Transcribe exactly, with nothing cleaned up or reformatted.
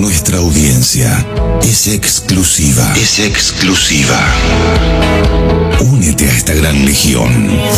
Nuestra audiencia es exclusiva. Es exclusiva. Únete a esta gran legión.